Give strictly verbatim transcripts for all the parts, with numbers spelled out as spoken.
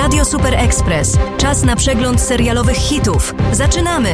Radio Super Express. Czas na przegląd serialowych hitów. Zaczynamy!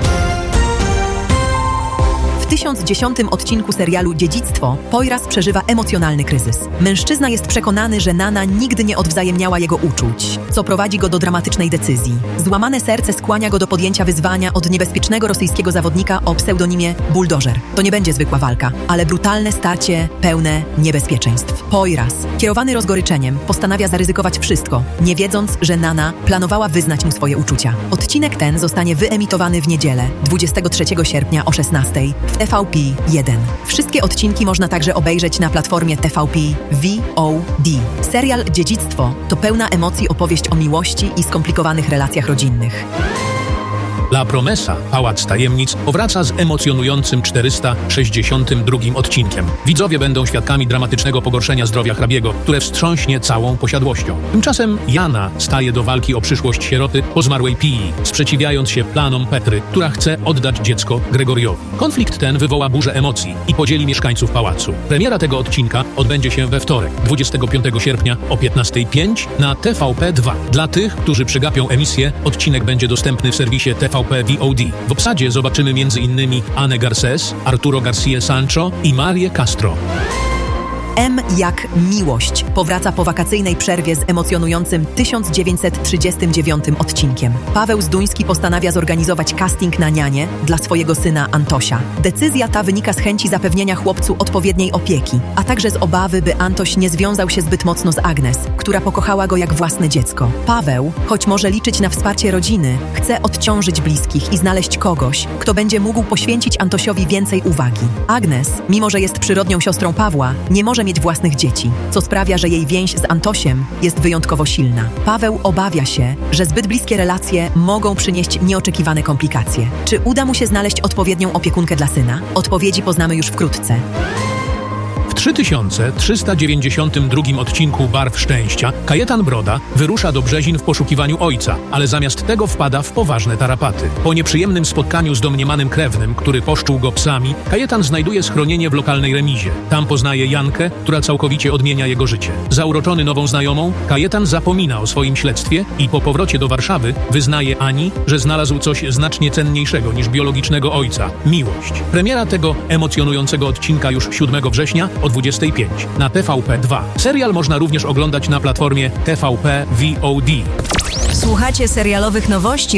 W tysiąc dziesiątym odcinku serialu Dziedzictwo Poyraz przeżywa emocjonalny kryzys. Mężczyzna jest przekonany, że Nana nigdy nie odwzajemniała jego uczuć, co prowadzi go do dramatycznej decyzji. Złamane serce skłania go do podjęcia wyzwania od niebezpiecznego rosyjskiego zawodnika o pseudonimie Buldożer. To nie będzie zwykła walka, ale brutalne starcie pełne niebezpieczeństw. Poyraz, kierowany rozgoryczeniem, postanawia zaryzykować wszystko, nie wiedząc, że Nana planowała wyznać mu swoje uczucia. Odcinek ten zostanie wyemitowany w niedzielę, dwudziestego trzeciego sierpnia o szesnastej w T V P jeden. Wszystkie odcinki można także obejrzeć na platformie T V P V O D. Serial Dziedzictwo to pełna emocji opowieść o miłości i skomplikowanych relacjach rodzinnych. La Promesa, Pałac Tajemnic, powraca z emocjonującym czterysta sześćdziesiątym drugim odcinkiem. Widzowie będą świadkami dramatycznego pogorszenia zdrowia hrabiego, które wstrząśnie całą posiadłością. Tymczasem Jana staje do walki o przyszłość sieroty po zmarłej Pii, sprzeciwiając się planom Petry, która chce oddać dziecko Gregoriowi. Konflikt ten wywoła burzę emocji i podzieli mieszkańców pałacu. Premiera tego odcinka odbędzie się we wtorek, dwudziestego piątego sierpnia o piętnastej pięć na T V P dwa. Dla tych, którzy przegapią emisję, odcinek będzie dostępny w serwisie T V P V O D. W obsadzie zobaczymy między innymi Anę Garces, Arturo Garcia Sancho i Marię Castro. M jak Miłość powraca po wakacyjnej przerwie z emocjonującym tysiąc dziewięćset trzydziestym dziewiątym odcinkiem. Paweł Zduński postanawia zorganizować casting na nianię dla swojego syna Antosia. Decyzja ta wynika z chęci zapewnienia chłopcu odpowiedniej opieki, a także z obawy, by Antoś nie związał się zbyt mocno z Agnes, która pokochała go jak własne dziecko. Paweł, choć może liczyć na wsparcie rodziny, chce odciążyć bliskich i znaleźć kogoś, kto będzie mógł poświęcić Antosiowi więcej uwagi. Agnes, mimo że jest przyrodnią siostrą Pawła, nie może mieć własnych dzieci, co sprawia, że jej więź z Antosiem jest wyjątkowo silna. Paweł obawia się, że zbyt bliskie relacje mogą przynieść nieoczekiwane komplikacje. Czy uda mu się znaleźć odpowiednią opiekunkę dla syna? Odpowiedzi poznamy już wkrótce. W trzy tysiące trzysta dziewięćdziesiątym drugim odcinku Barw Szczęścia Kajetan Broda wyrusza do Brzezin w poszukiwaniu ojca, ale zamiast tego wpada w poważne tarapaty. Po nieprzyjemnym spotkaniu z domniemanym krewnym, który poszczuł go psami, Kajetan znajduje schronienie w lokalnej remizie. Tam poznaje Jankę, która całkowicie odmienia jego życie. Zauroczony nową znajomą, Kajetan zapomina o swoim śledztwie i po powrocie do Warszawy wyznaje Ani, że znalazł coś znacznie cenniejszego niż biologicznego ojca – miłość. Premiera tego emocjonującego odcinka już siódmego września o dwudziestej piątej na T V P dwa. Serial można również oglądać na platformie T V P V O D. Słuchacie serialowych nowości